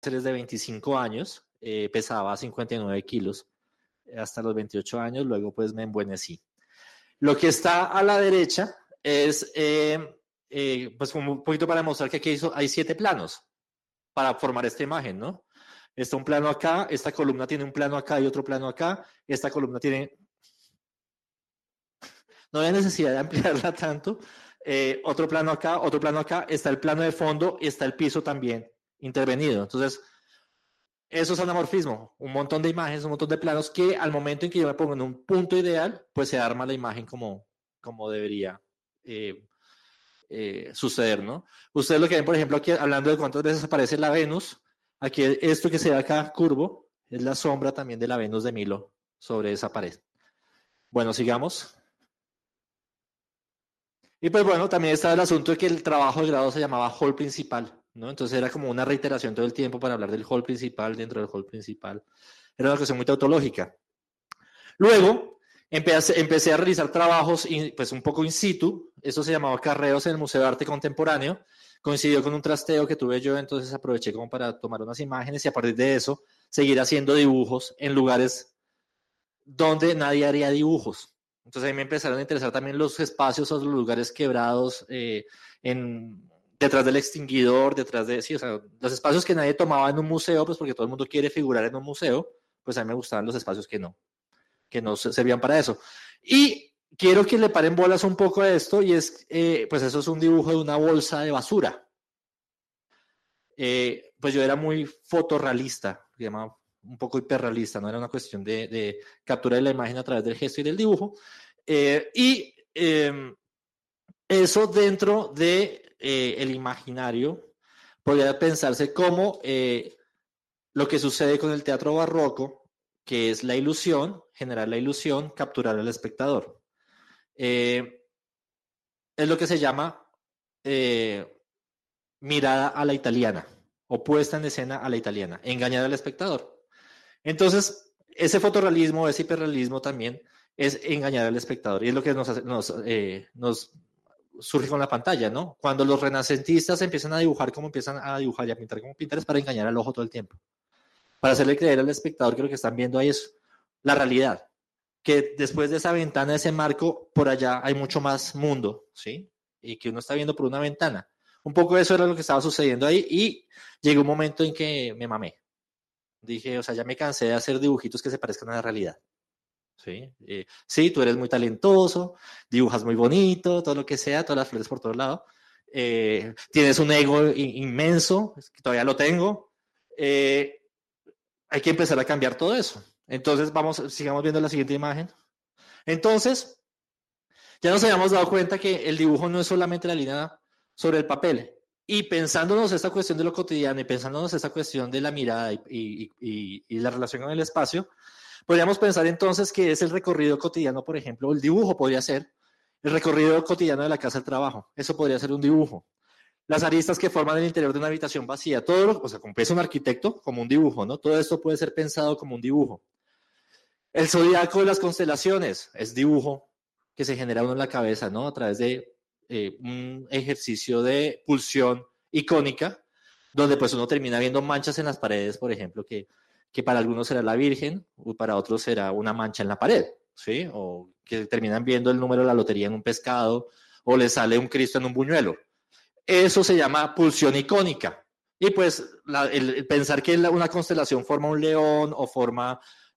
es de 25 años, pesaba 59 kilos hasta los 28 años, luego pues me embuenecí. Lo que está a la derecha es pues como un poquito para mostrar que aquí hay 7 planos para formar esta imagen, ¿no? Está un plano acá, esta columna tiene un plano acá y otro plano acá, esta columna tiene... No hay necesidad de ampliarla tanto. Otro plano acá, está el plano de fondo y está el piso también intervenido. Entonces, eso es anamorfismo, un montón de imágenes, un montón de planos que al momento en que yo me pongo en un punto ideal, pues se arma la imagen como debería suceder, ¿no? Ustedes lo que ven, por ejemplo, aquí hablando de cuántas veces aparece la Venus, aquí esto que se ve acá curvo, es la sombra también de la Venus de Milo sobre esa pared. Bueno, sigamos. Y pues bueno, también está el asunto de que el trabajo de grado se llamaba hall principal, ¿no? Entonces era como una reiteración todo el tiempo para hablar del hall principal dentro del hall principal. Era una cuestión muy tautológica. Luego empecé a realizar trabajos pues un poco in situ. Eso se llamaba carreos en el Museo de Arte Contemporáneo. Coincidió con un trasteo que tuve yo, entonces aproveché como para tomar unas imágenes y a partir de eso seguir haciendo dibujos en lugares donde nadie haría dibujos. Entonces ahí me empezaron a interesar también los espacios o los lugares quebrados detrás del extinguidor, sí, o sea, los espacios que nadie tomaba en un museo, pues porque todo el mundo quiere figurar en un museo, pues a mí me gustaban los espacios que no servían para eso. Y quiero que le paren bolas un poco a esto, y es, pues eso es un dibujo de una bolsa de basura. Pues yo era muy fotorrealista, se llama un poco hiperrealista, no era una cuestión de captura de la imagen a través del gesto y del dibujo. Eso dentro de el imaginario podría pensarse como lo que sucede con el teatro barroco, que es la ilusión, generar la ilusión, capturar al espectador. Es lo que se llama mirada a la italiana, o puesta en escena a la italiana, engañar al espectador. Entonces, ese fotorrealismo, ese hiperrealismo también es engañar al espectador, y es lo que nos surge con la pantalla, ¿no? Cuando los renacentistas empiezan a dibujar como empiezan a dibujar y a pintar como pintar, es para engañar al ojo todo el tiempo, para hacerle creer al espectador que lo que están viendo ahí es la realidad, que después de esa ventana, ese marco, por allá hay mucho más mundo, ¿sí? Y que uno está viendo por una ventana. Un poco eso era lo que estaba sucediendo ahí, y llegó un momento en que me mamé. Dije, o sea, ya me cansé de hacer dibujitos que se parezcan a la realidad. ¿Sí? Sí, tú eres muy talentoso, dibujas muy bonito, todo lo que sea, todas las flores por todos lados. Tienes un ego inmenso, que todavía lo tengo. Hay que empezar a cambiar todo eso. Entonces, sigamos viendo la siguiente imagen. Entonces, ya nos habíamos dado cuenta que el dibujo no es solamente la línea sobre el papel. Y pensándonos esta cuestión de lo cotidiano y pensándonos esta cuestión de la mirada y la relación con el espacio, podríamos pensar entonces que es el recorrido cotidiano, por ejemplo, el dibujo podría ser el recorrido cotidiano de la casa al trabajo. Eso podría ser un dibujo. Las aristas que forman el interior de una habitación vacía, o sea, como piensa un arquitecto, como un dibujo, ¿no? Todo esto puede ser pensado como un dibujo. El zodiaco de las constelaciones es dibujo que se genera uno en la cabeza, ¿no? A través de un ejercicio de pulsión icónica, donde pues uno termina viendo manchas en las paredes, por ejemplo, que para algunos será la Virgen, o para otros será una mancha en la pared, ¿sí? O que terminan viendo el número de la lotería en un pescado, o les sale un Cristo en un buñuelo. Eso se llama pulsión icónica. Y pues el pensar que una constelación forma un león o forma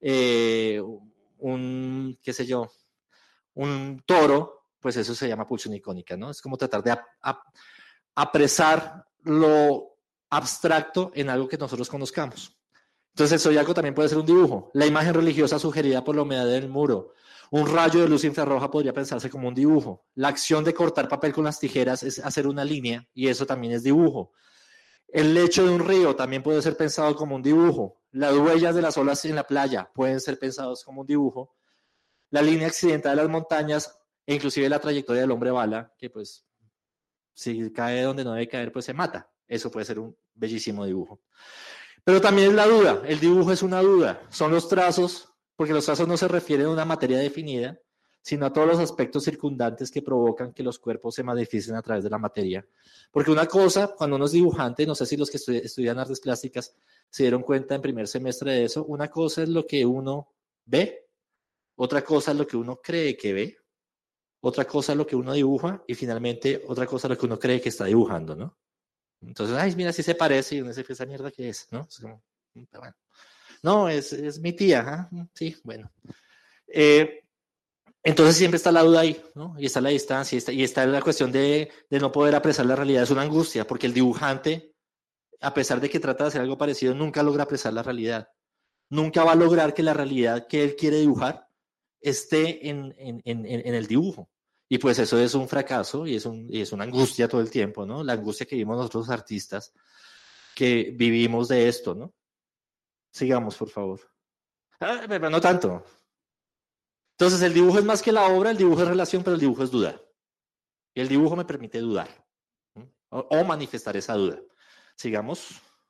un, qué sé yo, un toro, pues eso se llama pulsión icónica, ¿no? Es como tratar de apresar lo abstracto en algo que nosotros conozcamos. Entonces el zodiaco también puede ser un dibujo. La imagen religiosa sugerida por la humedad del muro. Un rayo de luz infrarroja podría pensarse como un dibujo. La acción de cortar papel con las tijeras es hacer una línea, y eso también es dibujo. El lecho de un río también puede ser pensado como un dibujo. Las huellas de las olas en la playa pueden ser pensados como un dibujo. La línea accidentada de las montañas e inclusive la trayectoria del hombre bala, que pues si cae donde no debe caer, pues se mata. Eso puede ser un bellísimo dibujo. Pero también es la duda, el dibujo es una duda, son los trazos, porque los trazos no se refieren a una materia definida, sino a todos los aspectos circundantes que provocan que los cuerpos se manifiesten a través de la materia. Porque una cosa, cuando uno es dibujante, no sé si los que estudian artes plásticas se dieron cuenta en primer semestre de eso, una cosa es lo que uno ve, otra cosa es lo que uno cree que ve, otra cosa es lo que uno dibuja y finalmente otra cosa es lo que uno cree que está dibujando, ¿no? Entonces, ay, mira, si se parece y uno dice, esa mierda que es, ¿no? Es como, bueno. No, es mi tía, ¿eh? Sí, bueno. Entonces siempre está la duda ahí, ¿no? Y está la distancia, y está la cuestión de no poder apreciar la realidad. Es una angustia, porque el dibujante, a pesar de que trata de hacer algo parecido, nunca logra apreciar la realidad. Nunca va a lograr que la realidad que él quiere dibujar esté en el dibujo. Y pues eso es un fracaso y es una angustia todo el tiempo, ¿no? La angustia que vivimos nosotros artistas que vivimos de esto, ¿no? Sigamos, por favor. Pero no tanto. Entonces, el dibujo es más que la obra, el dibujo es relación, pero el dibujo es duda. Y el dibujo me permite dudar, ¿no? O manifestar esa duda. Sigamos.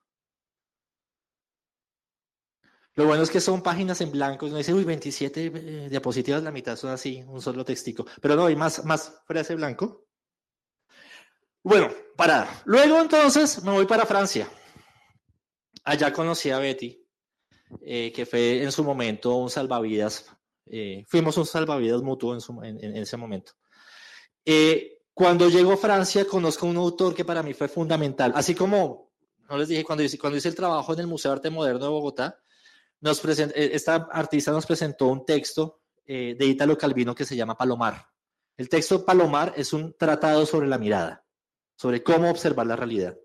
Lo bueno es que son páginas en blanco. No dice, uy, 27 diapositivas, la mitad son así, un solo textico. Pero no, hay más frase blanco. Bueno, parada. Luego entonces me voy para Francia. Allá conocí a Betty, que fue en su momento un salvavidas. Fuimos un salvavidas mutuo en ese momento. Cuando llego a Francia, conozco a un autor que para mí fue fundamental. Así como, no les dije, cuando hice el trabajo en el Museo de Arte Moderno de Bogotá, esta artista nos presentó un texto de Italo Calvino que se llama Palomar. El texto Palomar es un tratado sobre la mirada, sobre cómo observar la realidad.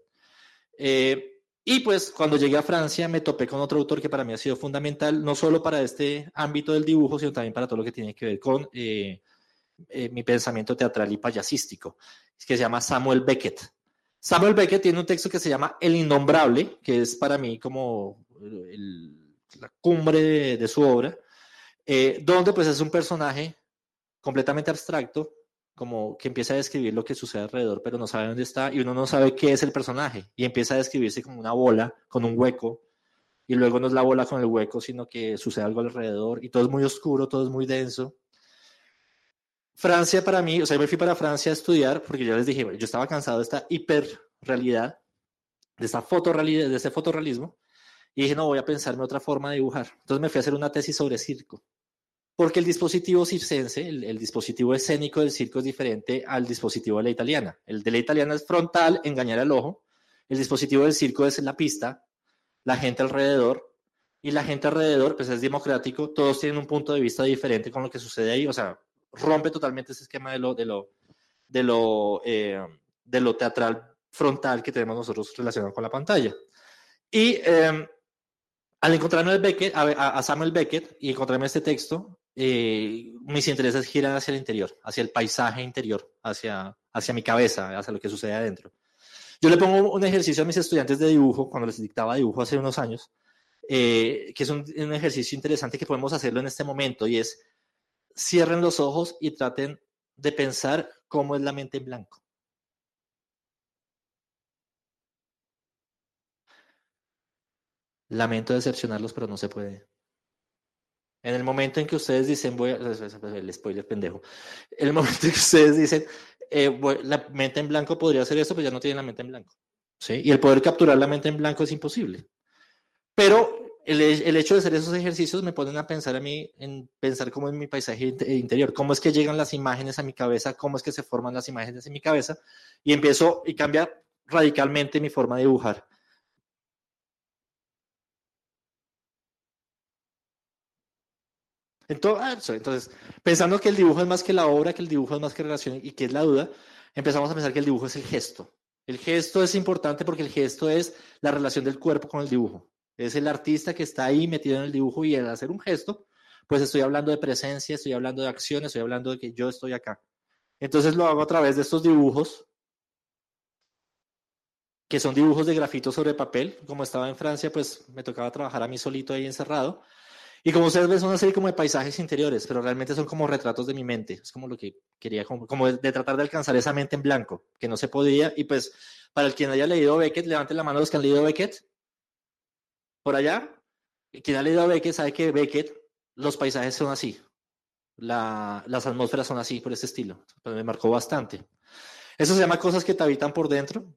Y pues cuando llegué a Francia me topé con otro autor que para mí ha sido fundamental, no solo para este ámbito del dibujo, sino también para todo lo que tiene que ver con mi pensamiento teatral y payasístico, que se llama Samuel Beckett. Samuel Beckett tiene un texto que se llama El Innombrable, que es para mí como la cumbre de su obra, donde pues es un personaje completamente abstracto, como que empieza a describir lo que sucede alrededor, pero no sabe dónde está y uno no sabe qué es el personaje y empieza a describirse como una bola con un hueco y luego no es la bola con el hueco, sino que sucede algo alrededor y todo es muy oscuro, todo es muy denso. Francia para mí, o sea, yo me fui para Francia a estudiar porque ya les dije, yo estaba cansado de esta hiperrealidad, de esta fotorrealidad, de este fotorrealismo y dije, no, voy a pensarme otra forma de dibujar. Entonces me fui a hacer una tesis sobre circo. Porque el dispositivo circense, el dispositivo escénico del circo es diferente al dispositivo de la italiana. El de la italiana es frontal, engañar al ojo. El dispositivo del circo es en la pista, la gente alrededor. Y la gente alrededor, pues es democrático. Todos tienen un punto de vista diferente con lo que sucede ahí. O sea, rompe totalmente ese esquema de lo teatral frontal que tenemos nosotros relacionado con la pantalla. Y al encontrarme a Samuel Beckett y encontrarme este texto, mis intereses giran hacia el interior, hacia el paisaje interior, hacia mi cabeza, hacia lo que sucede adentro. Yo le pongo un ejercicio a mis estudiantes de dibujo, cuando les dictaba dibujo hace unos años, que es un ejercicio interesante que podemos hacerlo en este momento, y es cierren los ojos y traten de pensar cómo es la mente en blanco. Lamento decepcionarlos, pero no se puede. En el momento en que ustedes dicen, el spoiler pendejo, en el momento en que ustedes dicen, la mente en blanco podría hacer esto, pues ya no tienen la mente en blanco. ¿Sí? Y el poder capturar la mente en blanco es imposible. Pero el hecho de hacer esos ejercicios me ponen a pensar a mí, en pensar cómo es mi paisaje interior, cómo es que llegan las imágenes a mi cabeza, cómo es que se forman las imágenes en mi cabeza, y empiezo y cambia radicalmente mi forma de dibujar. Entonces, pensando que el dibujo es más que la obra, que el dibujo es más que relación y que es la duda, empezamos a pensar que el dibujo es el gesto. El gesto es importante porque el gesto es la relación del cuerpo con el dibujo. Es el artista que está ahí metido en el dibujo y al hacer un gesto, pues estoy hablando de presencia, estoy hablando de acción, estoy hablando de que yo estoy acá. Entonces lo hago a través de estos dibujos, que son dibujos de grafito sobre papel. Como estaba en Francia, pues me tocaba trabajar a mí solito ahí encerrado. Y como ustedes ven, son una serie como de paisajes interiores, pero realmente son como retratos de mi mente. Es como lo que quería, como de tratar de alcanzar esa mente en blanco, que no se podía. Y pues, para el quien haya leído Beckett, levanten la mano los que han leído Beckett. Por allá, quien ha leído Beckett sabe que Beckett, los paisajes son así. las atmósferas son así, por ese estilo. Pues me marcó bastante. Eso se llama cosas que te habitan por dentro.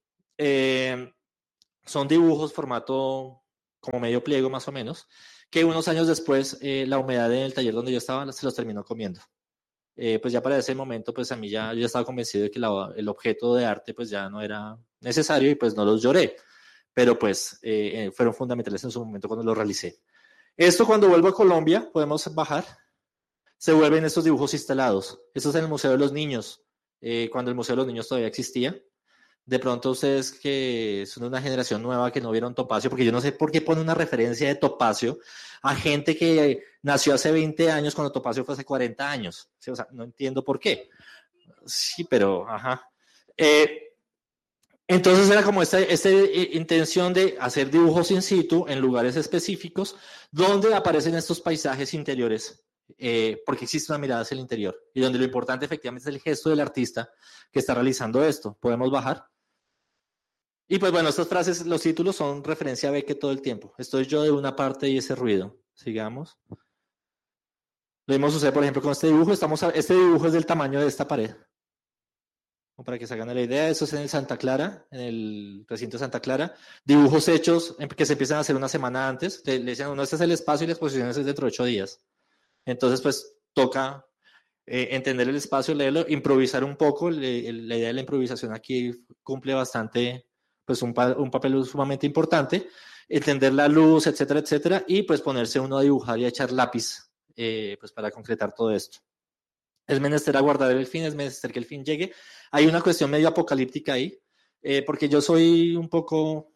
Son dibujos formato como medio pliego más o menos, que unos años después la humedad en el taller donde yo estaba se los terminó comiendo. Pues ya para ese momento, pues a mí yo ya estaba convencido de que el objeto de arte pues ya no era necesario y pues no los lloré, pero pues fueron fundamentales en su momento cuando los realicé. Esto cuando vuelvo a Colombia, podemos bajar, se vuelven estos dibujos instalados. Esto es en el Museo de los Niños, cuando el Museo de los Niños todavía existía. De pronto ustedes que son de una generación nueva que no vieron Topacio, porque yo no sé por qué pone una referencia de Topacio a gente que nació hace 20 años cuando Topacio fue hace 40 años. ¿Sí? O sea, no entiendo por qué. Sí, pero, ajá. Entonces era como esta intención de hacer dibujos in situ en lugares específicos donde aparecen estos paisajes interiores, porque existe una mirada hacia el interior y donde lo importante efectivamente es el gesto del artista que está realizando esto. ¿Podemos bajar? Y pues bueno, estas frases, los títulos son referencia a Beckett todo el tiempo. Estoy yo de una parte y ese ruido. Sigamos. Lo mismo sucede, por ejemplo, con este dibujo. Este dibujo es del tamaño de esta pared. Para que se hagan la idea, eso es en el Santa Clara, en el recinto de Santa Clara. Dibujos hechos que se empiezan a hacer una semana antes. Le dicen, uno, este es el espacio y la exposición es dentro de 8 días. Entonces, pues toca entender el espacio, leerlo, improvisar un poco. La idea de la improvisación aquí cumple bastante, pues un papel sumamente importante. Entender la luz, etcétera, etcétera. Y pues ponerse uno a dibujar y a echar lápiz, pues para concretar todo esto. Es menester aguardar el fin, es menester que el fin llegue. Hay una cuestión medio apocalíptica ahí, porque yo soy un poco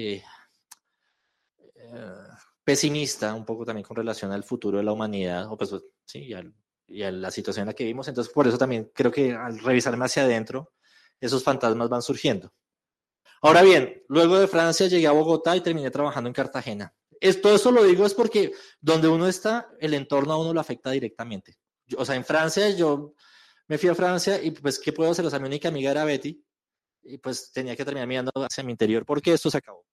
pesimista, un poco también con relación al futuro de la humanidad, o pues sí, y a la situación en la que vivimos. Entonces, por eso también creo que al revisarme hacia adentro, esos fantasmas van surgiendo. Ahora bien, luego de Francia llegué a Bogotá y terminé trabajando en Cartagena. Todo eso lo digo es porque donde uno está, el entorno a uno lo afecta directamente. O sea, en Francia yo me fui a Francia y pues, ¿qué puedo hacer? O sea, mi única amiga era Betty y pues tenía que terminar mirando hacia mi interior porque esto se acabó.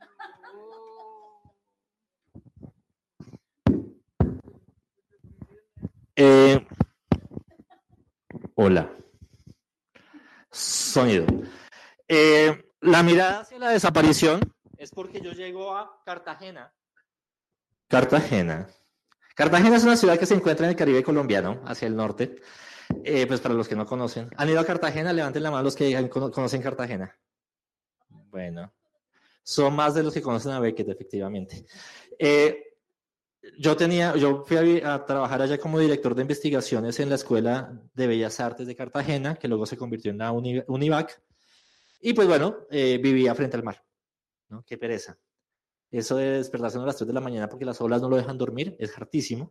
Hola. Sonido. La mirada hacia la desaparición es porque yo llego a Cartagena. Cartagena. Cartagena es una ciudad que se encuentra en el Caribe colombiano, hacia el norte. Pues para los que no conocen. ¿Han ido a Cartagena? Levanten la mano los que conocen Cartagena. Bueno, son más de los que conocen a Beckett, efectivamente. Yo fui a trabajar allá como director de investigaciones en la Escuela de Bellas Artes de Cartagena, que luego se convirtió en la Univac. Y pues bueno, vivía frente al mar, ¿no? Qué pereza. Eso de despertarse a las 3 de la mañana porque las olas no lo dejan dormir es hartísimo.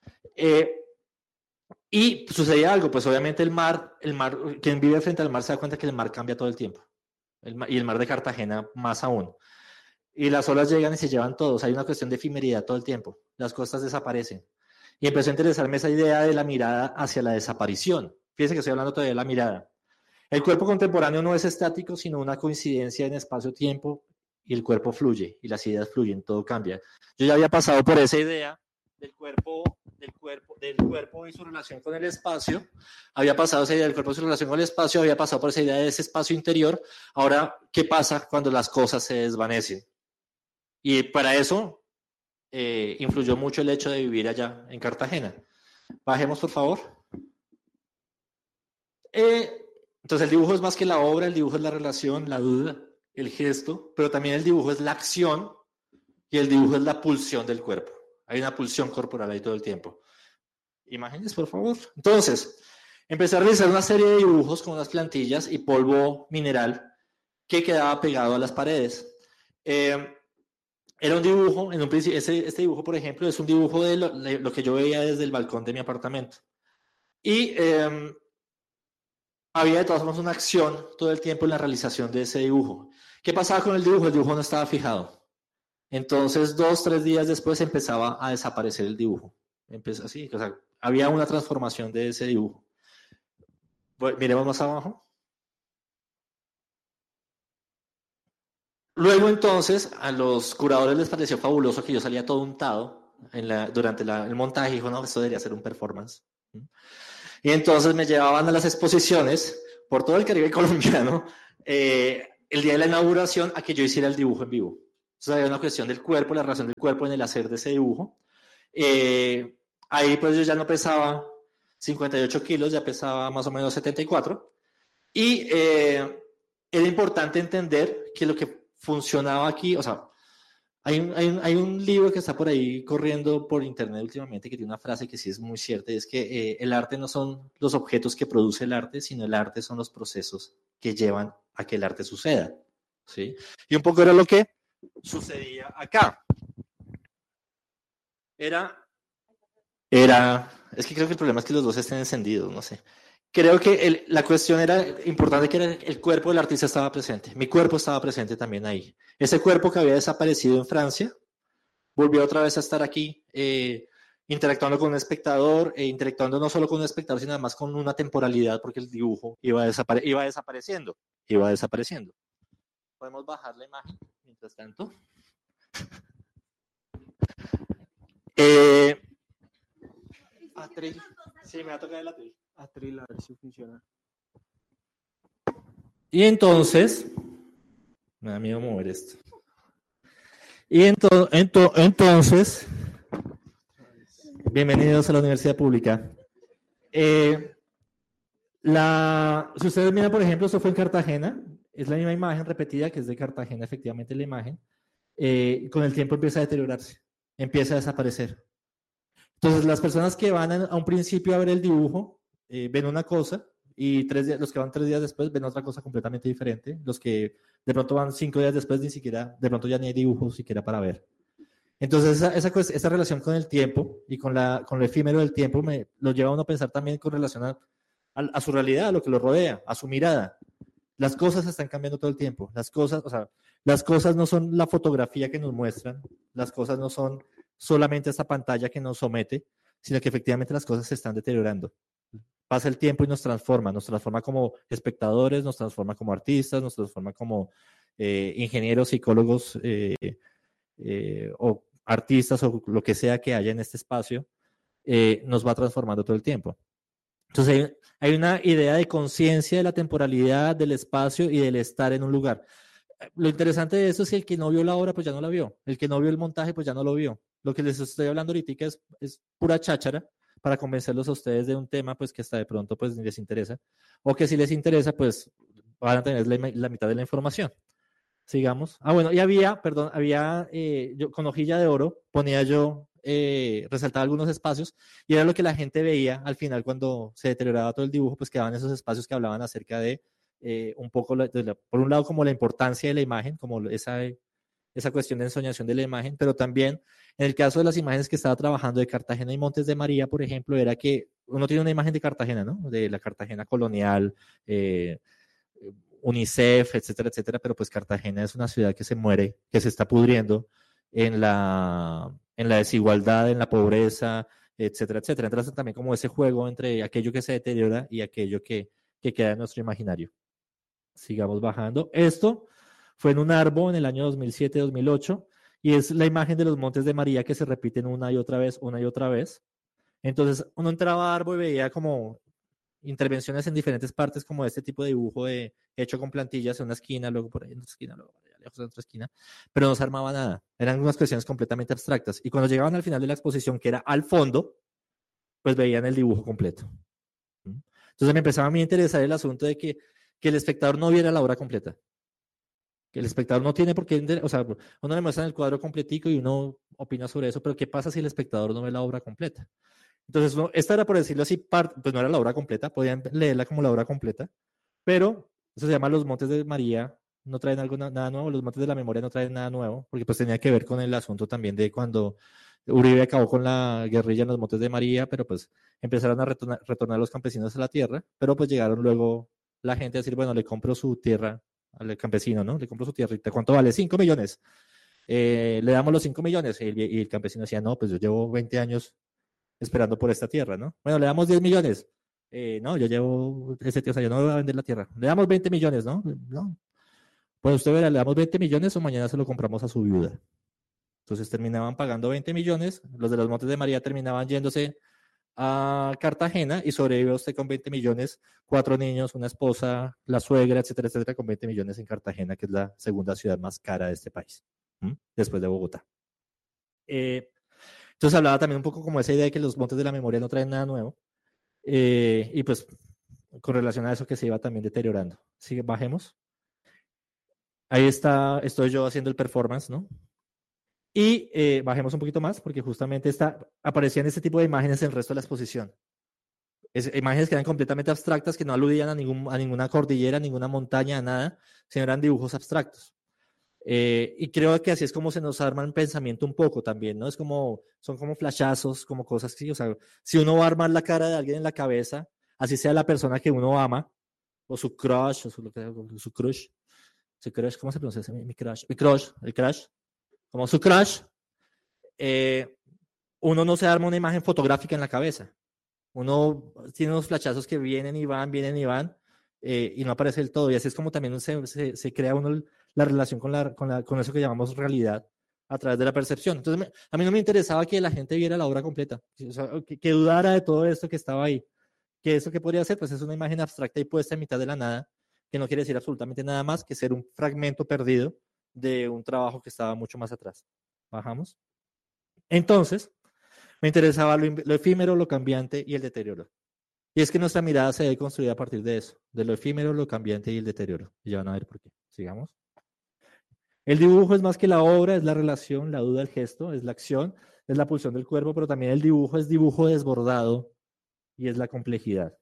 Y sucedía algo, pues obviamente el mar, quien vive frente al mar se da cuenta que el mar cambia todo el tiempo. Y el mar de Cartagena más aún. Y las olas llegan y se llevan todos. Hay una cuestión de efemeridad todo el tiempo. Las costas desaparecen. Y empezó a interesarme esa idea de la mirada hacia la desaparición. Fíjense que estoy hablando todavía de la mirada. El cuerpo contemporáneo no es estático, sino una coincidencia en espacio-tiempo y el cuerpo fluye y las ideas fluyen, todo cambia. Yo ya había pasado por esa idea del cuerpo y su relación con el espacio, había pasado esa idea del cuerpo y su relación con el espacio, había pasado por esa idea de ese espacio interior. Ahora, ¿qué pasa cuando las cosas se desvanecen? Y para eso influyó mucho el hecho de vivir allá en Cartagena. Bajemos, por favor. Entonces el dibujo es más que la obra, el dibujo es la relación, la duda, el gesto, pero también el dibujo es la acción y el dibujo es la pulsión del cuerpo. Hay una pulsión corporal ahí todo el tiempo. Imágenes, por favor. Entonces, empecé a realizar una serie de dibujos con unas plantillas y polvo mineral que quedaba pegado a las paredes. Era un dibujo, en un principio, este dibujo, por ejemplo, es un dibujo de lo que yo veía desde el balcón de mi apartamento. Y había de todas formas una acción todo el tiempo en la realización de ese dibujo. ¿Qué pasaba con el dibujo? El dibujo no estaba fijado. Entonces, 2, 3 días después empezaba a desaparecer el dibujo. Empezó así, o sea, había una transformación de ese dibujo. Bueno, miremos más abajo. Luego entonces a los curadores les pareció fabuloso que yo salía todo untado durante el montaje y dijo, no, esto debería ser un performance. Y entonces me llevaban a las exposiciones por todo el Caribe colombiano el día de la inauguración a que yo hiciera el dibujo en vivo. Entonces había una cuestión del cuerpo, la relación del cuerpo en el hacer de ese dibujo. Ahí pues yo ya no pesaba 58 kilos, ya pesaba más o menos 74. Y era importante entender que lo que funcionaba aquí, o sea, hay un libro que está por ahí corriendo por internet últimamente que tiene una frase que sí es muy cierta, y es que el arte no son los objetos que produce el arte, sino el arte son los procesos que llevan a que el arte suceda, ¿sí? Y un poco era lo que sucedía acá. Es que creo que el problema es que los dos estén encendidos, no sé. Creo que la cuestión era importante que el cuerpo del artista estaba presente. Mi cuerpo estaba presente también ahí. Ese cuerpo que había desaparecido en Francia volvió otra vez a estar aquí interactuando con un espectador, interactuando no solo con un espectador, sino además con una temporalidad, porque el dibujo iba desapareciendo. Podemos bajar la imagen mientras tanto. Atril. Sí, me va a tocar el atril. Atril, a ver si funciona. Y entonces, me da miedo mover esto. Y entonces, bienvenidos a la Universidad Pública. Si ustedes miran, por ejemplo, esto fue en Cartagena, es la misma imagen repetida que es de Cartagena, efectivamente la imagen, con el tiempo empieza a deteriorarse, empieza a desaparecer. Entonces, las personas que van a un principio a ver el dibujo ven una cosa y los que van 3 días después ven otra cosa completamente diferente. Los que de pronto van 5 días después ni siquiera, de pronto ya ni hay dibujo siquiera para ver. Entonces, esa relación con el tiempo y con lo efímero del tiempo lo lleva a uno a pensar también con relación a su realidad, a lo que lo rodea, a su mirada. Las cosas están cambiando todo el tiempo. Las cosas no son la fotografía que nos muestran, las cosas no son solamente esta pantalla que nos somete, sino que efectivamente las cosas se están deteriorando. Pasa el tiempo y nos transforma como espectadores, nos transforma como artistas, nos transforma como ingenieros, psicólogos o artistas o lo que sea que haya en este espacio, nos va transformando todo el tiempo. Entonces hay una idea de conciencia de la temporalidad, del espacio y del estar en un lugar. Lo interesante de eso es que el que no vio la obra, pues ya no la vio. El que no vio el montaje, pues ya no lo vio. Lo que les estoy hablando ahorita es pura cháchara para convencerlos a ustedes de un tema, pues que hasta de pronto pues les interesa. O que si les interesa, pues van a tener la mitad de la información. Sigamos. Bueno, y había, yo con hojilla de oro ponía yo, resaltaba algunos espacios y era lo que la gente veía al final cuando se deterioraba todo el dibujo, pues quedaban esos espacios que hablaban acerca de un poco, por un lado como la importancia de la imagen, como esa cuestión de ensoñación de la imagen, pero también en el caso de las imágenes que estaba trabajando de Cartagena y Montes de María, por ejemplo, era que uno tiene una imagen de Cartagena, ¿no? De la Cartagena colonial, UNICEF, etcétera, etcétera, pero pues Cartagena es una ciudad que se muere, que se está pudriendo en la desigualdad, en la pobreza, etcétera, etcétera. Entonces también como ese juego entre aquello que se deteriora y aquello que queda en nuestro imaginario. Sigamos bajando. Esto fue en un árbol en el año 2007-2008 y es la imagen de los Montes de María que se repiten una y otra vez. Entonces uno entraba a árbol y veía como intervenciones en diferentes partes como este tipo de dibujo hecho con plantillas en una esquina, luego por ahí en otra esquina, luego por allá lejos en otra esquina, pero no se armaba nada. Eran unas cuestiones completamente abstractas. Y cuando llegaban al final de la exposición, que era al fondo, pues veían el dibujo completo. Entonces me empezaba a mí a interesar el asunto de que el espectador no viera la obra completa. Que el espectador no tiene por qué, o sea, uno le muestra el cuadro completico y uno opina sobre eso, pero ¿qué pasa si el espectador no ve la obra completa? Entonces, esta era, por decirlo así, pues no era la obra completa, podían leerla como la obra completa, pero eso se llama Los Montes de María, no traen nada nuevo, Los Montes de la Memoria no traen nada nuevo, porque pues tenía que ver con el asunto también de cuando Uribe acabó con la guerrilla en los Montes de María, pero pues empezaron a retornar los campesinos a la tierra, pero pues llegaron luego la gente a decir, bueno, le compro su tierra al campesino, ¿no? Le compro su tierrita, ¿cuánto vale? 5 millones. Le damos los 5 millones y el campesino decía, no, pues yo llevo 20 años esperando por esta tierra, ¿no? Bueno, le damos 10 millones. No, yo llevo ese tío, o sea, yo no voy a vender la tierra. Le damos 20 millones, ¿no? No. Pues usted verá, le damos 20 millones o mañana se lo compramos a su viuda. Entonces terminaban pagando 20 millones, los de los Montes de María terminaban yéndose a Cartagena y sobrevive usted con 20 millones, 4 niños, una esposa, la suegra, etcétera, etcétera, con 20 millones en Cartagena, que es la segunda ciudad más cara de este país, después de Bogotá. Entonces hablaba también un poco como esa idea de que los montes de la memoria no traen nada nuevo, y pues con relación a eso que se iba también deteriorando. Sigue, bajemos. Ahí está, estoy yo haciendo el performance, ¿no? Y bajemos un poquito más, porque justamente aparecían este tipo de imágenes en el resto de la exposición. Imágenes que eran completamente abstractas, que no aludían a ninguna cordillera, ninguna montaña, a nada, sino eran dibujos abstractos. Y creo que así es como se nos arma el pensamiento un poco también, ¿no? Son como flashazos, como cosas así. O sea, si uno va a armar la cara de alguien en la cabeza, así sea la persona que uno ama, o su crush, o su crush, ¿cómo se pronuncia? El crush, como su crush, uno no se arma una imagen fotográfica en la cabeza. Uno tiene unos flashazos que vienen y van, y no aparece el todo. Y así es como también se crea uno la relación con eso que llamamos realidad a través de la percepción. Entonces, a mí no me interesaba que la gente viera la obra completa, o sea, que dudara de todo esto que estaba ahí. Que eso que podría ser, pues es una imagen abstracta y puesta en mitad de la nada, que no quiere decir absolutamente nada más que ser un fragmento perdido de un trabajo que estaba mucho más atrás. Bajamos. Entonces, me interesaba lo efímero, lo cambiante y el deterioro. Y es que nuestra mirada se debe construir a partir de eso, de lo efímero, lo cambiante y el deterioro. Y ya van a ver por qué. Sigamos. El dibujo es más que la obra, es la relación, la duda, el gesto, es la acción, es la pulsión del cuerpo, pero también el dibujo es dibujo desbordado y es la complejidad.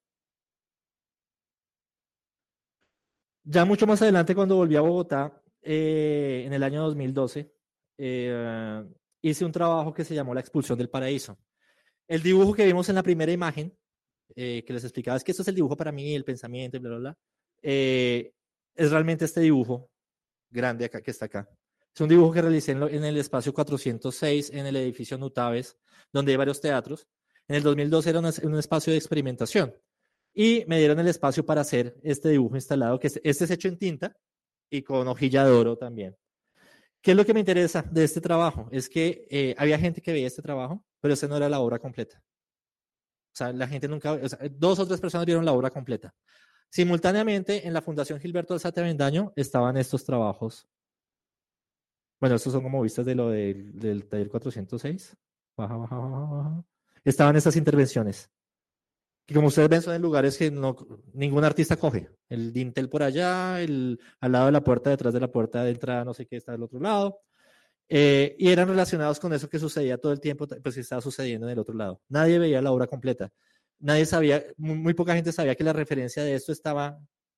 Ya mucho más adelante, cuando volví a Bogotá, en el año 2012, hice un trabajo que se llamó La expulsión del paraíso. El dibujo que vimos en la primera imagen, que les explicaba, es que esto es el dibujo para mí, el pensamiento y bla, bla, bla. Es realmente este dibujo grande acá que está acá. Es un dibujo que realicé en el espacio 406, en el edificio Nutaves, donde hay varios teatros. En el 2012 era un espacio de experimentación. Y me dieron el espacio para hacer este dibujo instalado, que este es hecho en tinta y con hojilla de oro también. ¿Qué es lo que me interesa de este trabajo? Es que había gente que veía este trabajo, pero esa no era la obra completa. O sea, la gente nunca, o sea, 2 o 3 personas vieron la obra completa. Simultáneamente, en la Fundación Gilberto Alzate Avendaño estaban estos trabajos. Bueno, estos son como vistas de lo del taller 406. Baja, baja, baja, baja. Estaban estas intervenciones, que como ustedes ven son en lugares que ningún artista coge. El dintel por allá, al lado de la puerta, detrás de la puerta de entrada, no sé qué está del otro lado. Y eran relacionados con eso que sucedía todo el tiempo, pues que estaba sucediendo en el otro lado. Nadie veía la obra completa. Nadie sabía, muy poca gente sabía que la referencia de esto estaba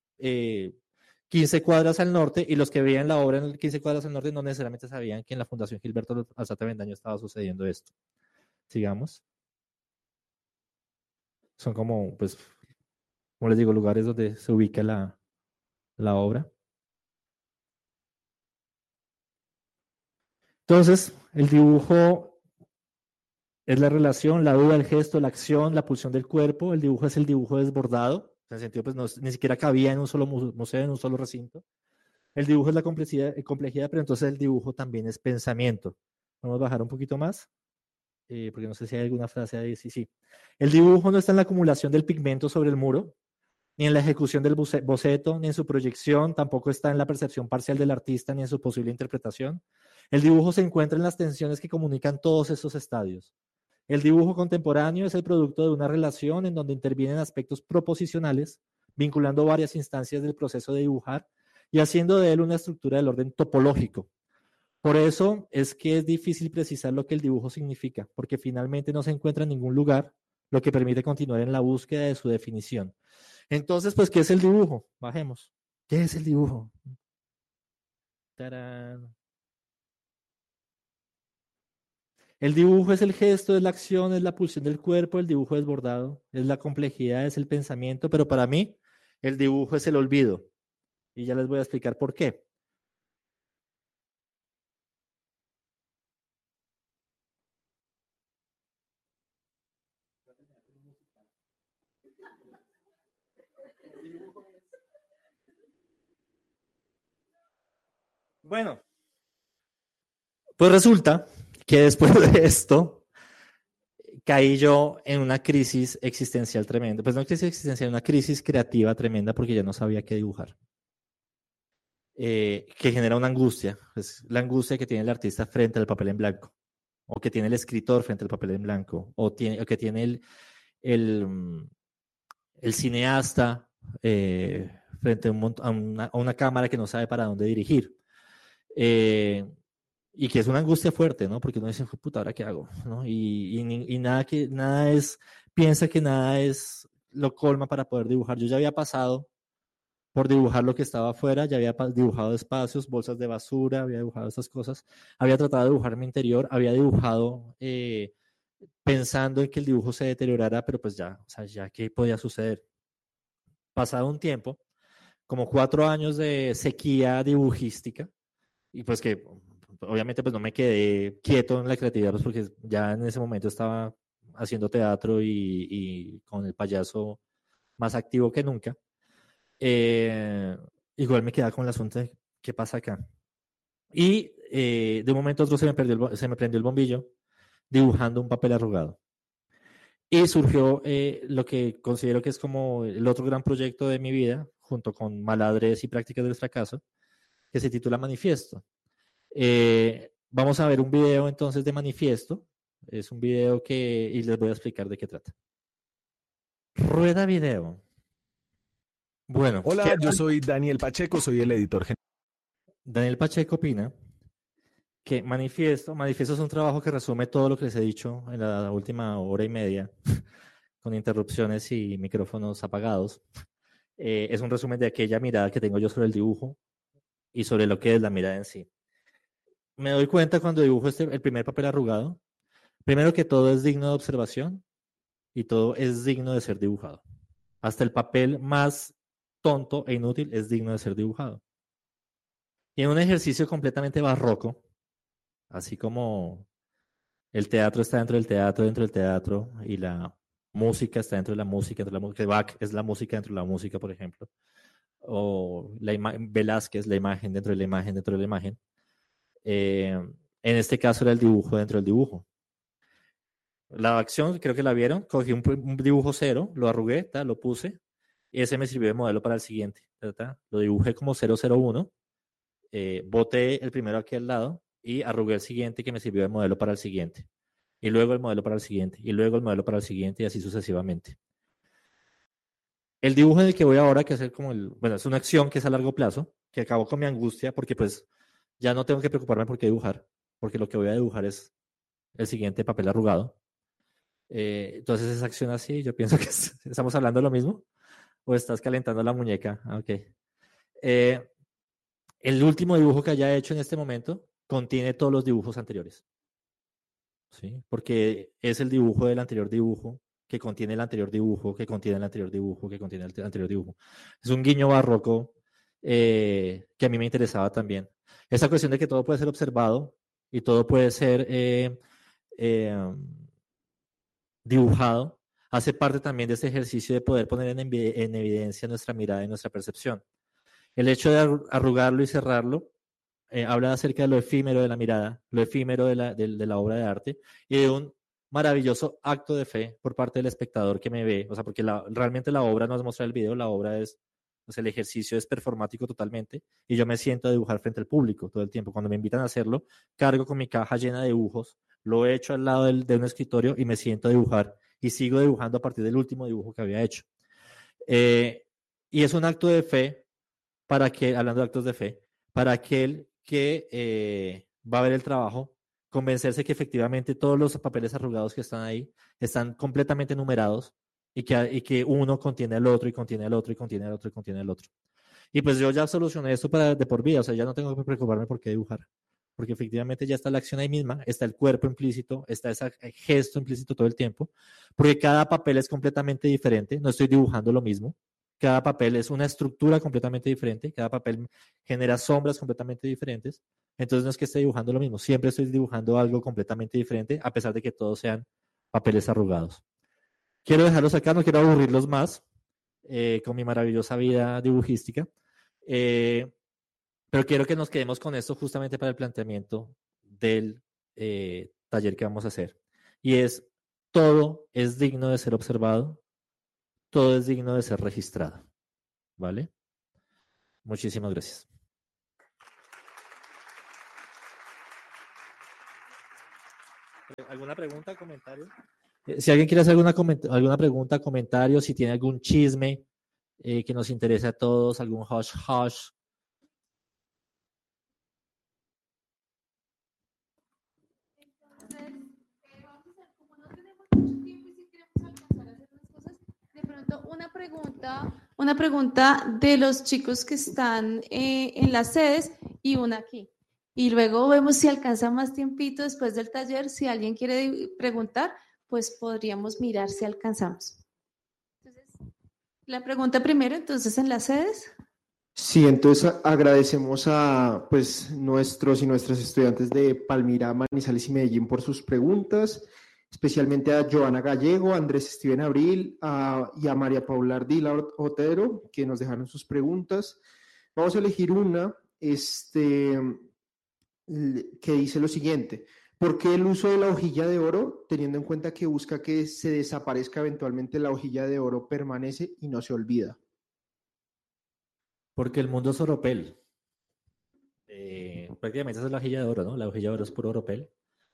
15 cuadras al norte, y los que veían la obra en 15 cuadras al norte no necesariamente sabían que en la Fundación Gilberto Alzate Avendaño estaba sucediendo esto. Sigamos. Son como, pues, como les digo, lugares donde se ubica la obra. Entonces, el dibujo es la relación, la duda, el gesto, la acción, la pulsión del cuerpo. El dibujo es el dibujo desbordado. En el sentido, pues, ni siquiera cabía en un solo museo, en un solo recinto. El dibujo es la complejidad, pero entonces el dibujo también es pensamiento. Vamos a bajar un poquito más, porque no sé si hay alguna frase ahí. Sí, sí. El dibujo no está en la acumulación del pigmento sobre el muro, ni en la ejecución del boceto, ni en su proyección, tampoco está en la percepción parcial del artista, ni en su posible interpretación. El dibujo se encuentra en las tensiones que comunican todos esos estadios. El dibujo contemporáneo es el producto de una relación en donde intervienen aspectos proposicionales, vinculando varias instancias del proceso de dibujar y haciendo de él una estructura del orden topológico. Por eso es que es difícil precisar lo que el dibujo significa, porque finalmente no se encuentra en ningún lugar, lo que permite continuar en la búsqueda de su definición. Entonces, pues, ¿qué es el dibujo? Bajemos. ¿Qué es el dibujo? ¡Tarán! El dibujo es el gesto, es la acción, es la pulsión del cuerpo, el dibujo desbordado, es la complejidad, es el pensamiento, pero para mí el dibujo es el olvido. Y ya les voy a explicar por qué. Bueno, pues resulta que después de esto caí yo en una crisis existencial tremenda. Pues no crisis existencial, una crisis creativa tremenda porque ya no sabía qué dibujar. Que genera una angustia, pues la angustia que tiene el artista frente al papel en blanco, o que tiene el escritor frente al papel en blanco, o que tiene el, el cineasta frente a, a una cámara que no sabe para dónde dirigir. Y que es una angustia fuerte, ¿no? Porque uno dice, puta, ¿ahora qué hago? ¿No? Y nada es, piensa que nada es lo colma para poder dibujar. Yo ya había pasado por dibujar lo que estaba afuera, ya había dibujado espacios, bolsas de basura, había dibujado esas cosas, había tratado de dibujar mi interior, había dibujado pensando en que el dibujo se deteriorara, pero pues ya, o sea, ya qué podía suceder. Pasado un tiempo, como 4 años de sequía dibujística, y pues que obviamente pues no me quedé quieto en la creatividad, pues porque ya en ese momento estaba haciendo teatro y con el payaso más activo que nunca. Eh, Igual me quedaba con el asunto de qué pasa acá. Y de un momento a otro se me prendió el bombillo dibujando un papel arrugado. Y surgió lo que considero que es como el otro gran proyecto de mi vida, junto con Maladres y Prácticas del Fracaso, que se titula Manifiesto. Vamos a ver un video entonces de Manifiesto. Es un video y les voy a explicar de qué trata. Rueda video. Bueno, Hola, yo soy Daniel Pacheco, soy el editor general. Daniel Pacheco opina que Manifiesto es un trabajo que resume todo lo que les he dicho en la última hora y media, con interrupciones y micrófonos apagados. Es un resumen de aquella mirada que tengo yo sobre el dibujo y sobre lo que es la mirada en sí. Me doy cuenta cuando dibujo el primer papel arrugado, primero que todo es digno de observación y todo es digno de ser dibujado. Hasta el papel más tonto e inútil es digno de ser dibujado. Y en un ejercicio completamente barroco, así como el teatro está dentro del teatro, y la música está dentro de la música, Bach es la música dentro de la música, por ejemplo, o Velázquez, la imagen dentro de la imagen dentro de la imagen. En este caso era el dibujo dentro del dibujo. La acción, creo que la vieron, cogí un dibujo cero, lo arrugué, lo puse, y ese me sirvió de modelo para el siguiente. Lo dibujé como 001, boté el primero aquí al lado y arrugué el siguiente que me sirvió de modelo para el siguiente. Y luego el modelo para el siguiente, y luego el modelo para el siguiente, y así sucesivamente. El dibujo en el que voy ahora, que es como bueno, es una acción que es a largo plazo, que acabó con mi angustia, porque pues ya no tengo que preocuparme por qué dibujar, porque lo que voy a dibujar es el siguiente papel arrugado. Entonces esa acción así, yo pienso que estamos hablando de lo mismo, o estás calentando la muñeca. Ok. El último dibujo que haya hecho en este momento contiene todos los dibujos anteriores, ¿sí? Porque es el dibujo del anterior dibujo, que contiene el anterior dibujo, que contiene el anterior dibujo, que contiene el anterior dibujo. Es un guiño barroco que a mí me interesaba también. Esa cuestión de que todo puede ser observado y todo puede ser dibujado, hace parte también de ese ejercicio de poder poner en evidencia nuestra mirada y nuestra percepción. El hecho de arrugarlo y cerrarlo habla acerca de lo efímero de la mirada, lo efímero de la obra de arte y de un maravilloso acto de fe por parte del espectador que me ve. O sea, porque realmente la obra no es mostrar el video, la obra es, o sea, el ejercicio es performático totalmente y yo me siento a dibujar frente al público todo el tiempo. Cuando me invitan a hacerlo, cargo con mi caja llena de dibujos, lo he hecho al lado de un escritorio y me siento a dibujar y sigo dibujando a partir del último dibujo que había hecho. Y es un acto de fe para que, hablando de actos de fe, para aquel que va a ver el trabajo, convencerse que efectivamente todos los papeles arrugados que están ahí están completamente numerados y que uno contiene al otro y contiene al otro y contiene al otro y contiene al otro. Y pues yo ya solucioné esto de por vida, o sea, ya no tengo que preocuparme por qué dibujar, porque efectivamente ya está la acción ahí misma, está el cuerpo implícito, está ese gesto implícito todo el tiempo, porque cada papel es completamente diferente, no estoy dibujando lo mismo, cada papel es una estructura completamente diferente, cada papel genera sombras completamente diferentes, entonces no es que esté dibujando lo mismo, siempre estoy dibujando algo completamente diferente, a pesar de que todos sean papeles arrugados. Quiero dejarlos acá, no quiero aburrirlos más con mi maravillosa vida dibujística, pero quiero que nos quedemos con esto justamente para el planteamiento del taller que vamos a hacer. Y es, todo es digno de ser observado, todo es digno de ser registrado. ¿Vale? Muchísimas gracias. ¿Alguna pregunta, comentario? Si alguien quiere hacer alguna pregunta, comentario, si tiene algún chisme que nos interese a todos, algún hush hush. Una pregunta de los chicos que están en las sedes y una aquí. Y luego vemos si alcanza más tiempito después del taller. Si alguien quiere preguntar, pues podríamos mirar si alcanzamos. Entonces, la pregunta primero, entonces, en las sedes. Sí, entonces agradecemos a pues, nuestros y nuestras estudiantes de Palmira, Manizales y Medellín por sus preguntas, especialmente a Joana Gallego, a Andrés Steven Abril y a María Paula Ardila Otero, que nos dejaron sus preguntas. Vamos a elegir una que dice lo siguiente: ¿por qué el uso de la hojilla de oro, teniendo en cuenta que busca que se desaparezca eventualmente la hojilla de oro, permanece y no se olvida? Porque el mundo es oropel. Prácticamente esa es la hojilla de oro, ¿no? La hojilla de oro es puro oropel.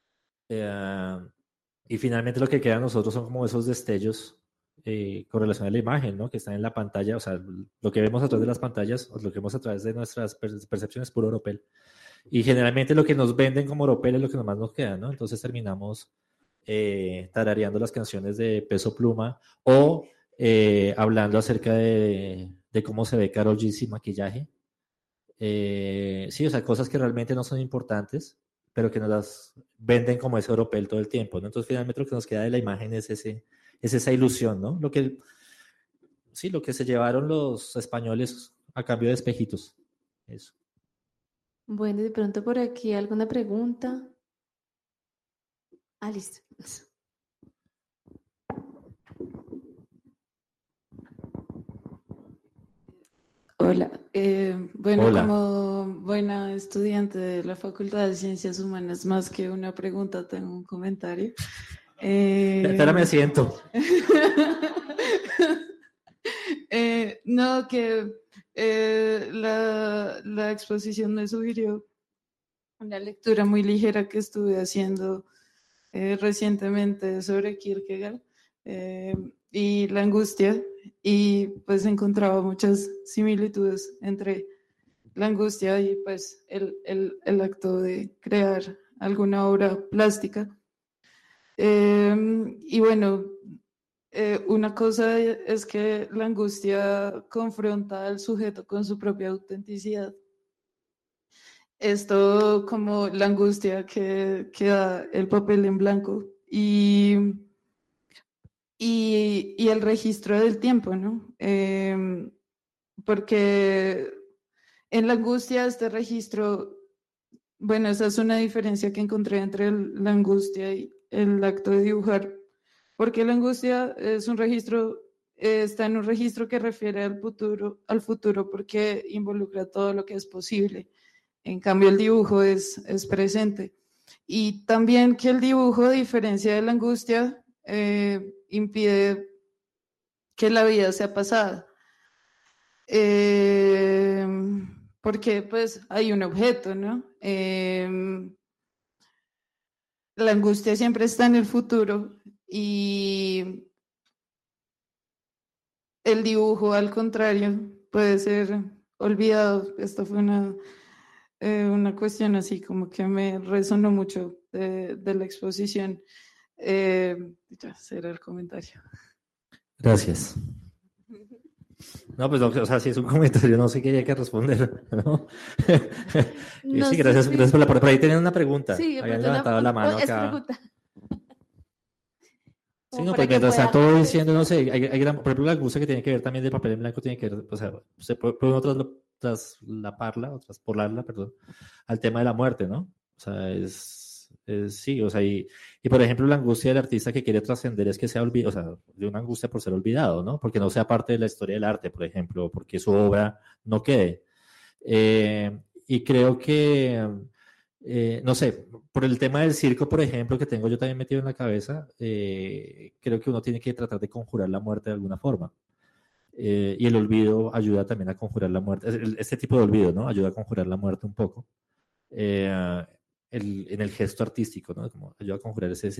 Y finalmente lo que queda a nosotros son como esos destellos con relación a la imagen, ¿no? Que están en la pantalla, o sea, lo que vemos a través de las pantallas, o lo que vemos a través de nuestras percepciones es puro oropel. Y generalmente lo que nos venden como oropel es lo que más nos queda, ¿no? Entonces terminamos tarareando las canciones de Peso Pluma o hablando acerca de cómo se ve Karol G sin maquillaje. Sí, o sea, cosas que realmente no son importantes, pero que nos las venden como ese oropel todo el tiempo, ¿no? Entonces, finalmente lo que nos queda de la imagen es esa ilusión, ¿no? Lo que se llevaron los españoles a cambio de espejitos. Eso. Bueno, de pronto por aquí, ¿alguna pregunta? Listo. Hola, bueno, Hola. Como buena estudiante de la Facultad de Ciencias Humanas, más que una pregunta, tengo un comentario. Espérame, siento. No, que la exposición me sugirió una lectura muy ligera que estuve haciendo recientemente sobre Kierkegaard y la angustia, y pues encontraba muchas similitudes entre la angustia y pues el acto de crear alguna obra plástica. Y bueno, una cosa es que la angustia confronta al sujeto con su propia autenticidad. Esto como la angustia que da el papel en blanco y el registro del tiempo, ¿no? Porque en la angustia este registro, bueno, esa es una diferencia que encontré entre la angustia y el acto de dibujar, porque la angustia es un registro, está en un registro que refiere al futuro porque involucra todo lo que es posible. En cambio, el dibujo es presente. Y también que el dibujo, a diferencia de la angustia, impide que la vida sea pasada. Porque pues hay un objeto, ¿no? La angustia siempre está en el futuro y el dibujo, al contrario, puede ser olvidado. Esto fue una cuestión así como que me resonó mucho de la exposición. Ya será el comentario. Gracias. No, pues, o sea, si es un comentario, no sé qué hay que responder, ¿no? No sí, sé gracias, si- gracias por ahí tienen una pregunta. Sí, de Habían pronto levantado la mano es acá. pregunta. Sí, Como no, para pues que mientras pueda- tanto voy diciendo, no sé, por ejemplo, la angustia que tiene que ver también del papel en blanco tiene que ver, o sea, se puede uno traslaparla, o traspolarla, perdón, al tema de la muerte, ¿no? O sea, sí, o sea, y por ejemplo, la angustia del artista que quiere trascender es que sea olvidado, o sea, de una angustia por ser olvidado, ¿no? Porque no sea parte de la historia del arte, por ejemplo, porque su obra no quede. Y creo que no sé, por el tema del circo, por ejemplo, que tengo yo también metido en la cabeza, creo que uno tiene que tratar de conjurar la muerte de alguna forma. Y el olvido ayuda también a conjurar la muerte. Este tipo de olvido, ¿no? Ayuda a conjurar la muerte un poco. En el gesto artístico, ¿no? Como ayuda a conjurar ese